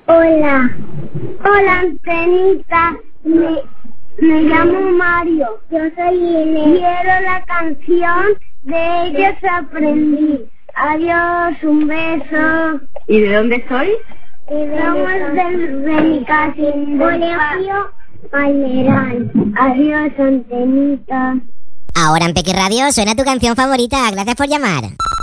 Hola. Hola, Antenita. Me llamo Mario. Yo soy Inés. Quiero la canción de Ellos Aprendí. Adiós, un beso. ¿Y de dónde sois? Somos del Benicassim, Colegio Palmeral. Adiós, Antenita. Ahora en Peque Radio suena tu canción favorita. Gracias por llamar.